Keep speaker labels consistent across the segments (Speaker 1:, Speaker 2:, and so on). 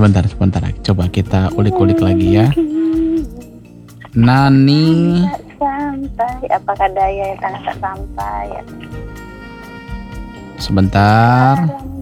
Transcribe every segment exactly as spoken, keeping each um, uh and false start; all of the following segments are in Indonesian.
Speaker 1: sebentar, sebentar. Coba kita ulik-ulik lagi ya. Nani.
Speaker 2: Sampai, apakah daya yang tangan tak sampai?
Speaker 1: Sebentar.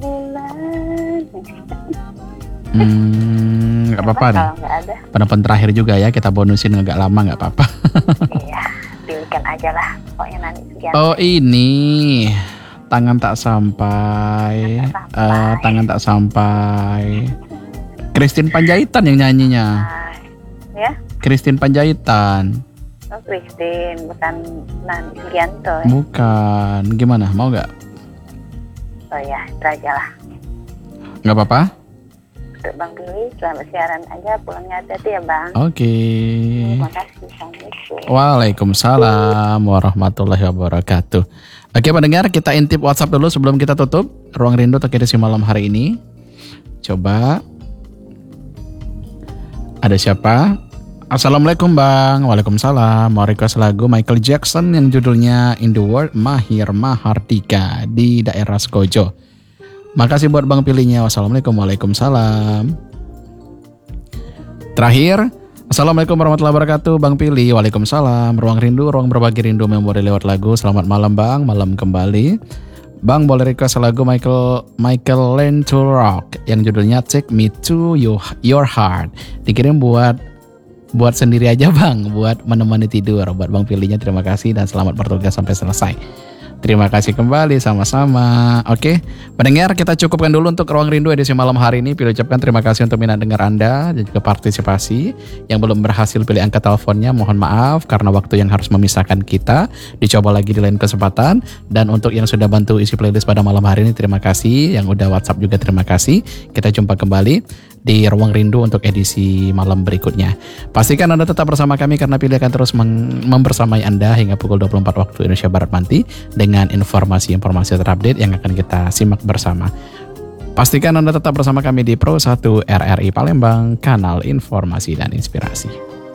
Speaker 1: Hmm, nggak apa-apa nih. Penonton terakhir juga ya, kita bonusin agak lama nggak apa-apa.
Speaker 2: Iya, pilihkan aja lah. Pokoknya Nani Sugianto.
Speaker 1: Oh ini, tangan tak sampai,
Speaker 2: Tangan tak sampai.
Speaker 1: Uh, tangan tak sampai. Christine Panjaitan yang nyanyinya.
Speaker 2: Nah, ya?
Speaker 1: Christine Panjaitan.
Speaker 2: Oh Christine, bukan Nani Sugianto. Ya?
Speaker 1: Bukan, gimana? Mau nggak?
Speaker 2: Oh ya, itu aja lah.
Speaker 1: Nggak apa-apa?
Speaker 2: Untuk Bang Billy, selamat siaran aja, pulangnya hati-hati ya Bang.
Speaker 1: Oke. Okay.
Speaker 2: Terima kasih, Assalamualaikum.
Speaker 1: Waalaikumsalam warahmatullahi wabarakatuh. Oke pendengar, kita intip WhatsApp dulu sebelum kita tutup Ruang Rindu untuk edisi malam hari ini. Coba. Ada siapa? Assalamualaikum Bang. Waalaikumsalam. Mau request lagu Michael Jackson yang judulnya In the World Mahir Mahardika di daerah Skojo. Makasih buat Bang pilihnya. Wassalamualaikum. Waalaikumsalam. Terakhir, Assalamualaikum warahmatullahi wabarakatuh. Bang Pilih. Waalaikumsalam. Ruang Rindu, ruang berbagi rindu memori lewat lagu. Selamat malam Bang. Malam kembali. Bang boleh request lagu Michael Michael Learn to Rock yang judulnya Take Me to You, Your Heart. Dikirim buat buat sendiri aja Bang, buat menemani tidur. Buat Bang pilihnya terima kasih dan selamat bertugas sampai selesai. Terima kasih kembali sama-sama. Oke, pendengar kita cukupkan dulu untuk Ruang Rindu edisi malam hari ini. Pilih ucapkan terima kasih untuk minat dengar Anda dan juga partisipasi. Yang belum berhasil pilih angka teleponnya mohon maaf karena waktu yang harus memisahkan kita. Dicoba lagi di lain kesempatan. Dan untuk yang sudah bantu isi playlist pada malam hari ini terima kasih. Yang udah WhatsApp juga terima kasih. Kita jumpa kembali di Ruang Rindu untuk edisi malam berikutnya. Pastikan Anda tetap bersama kami karena Pilih akan terus mem- membersamai Anda hingga pukul dua puluh empat waktu Indonesia Barat nanti dengan informasi-informasi terupdate yang akan kita simak bersama. Pastikan Anda tetap bersama kami di Pro satu R R I Palembang, kanal informasi dan inspirasi.